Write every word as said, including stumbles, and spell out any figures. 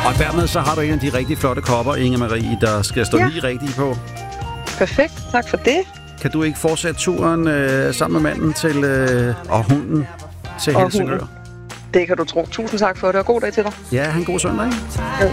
Og dermed så har du en af de rigtig flotte kopper, Inge-Marie, der skal stå Ja. lige rigtigt på. Perfekt, tak for det. Kan du ikke fortsætte turen øh, sammen med manden til, øh, og hunden til Og Helsingør? hunden. Det kan du tro. Tusind tak for det, og god dag til dig. Ja, han god søndag, ikke? Ja.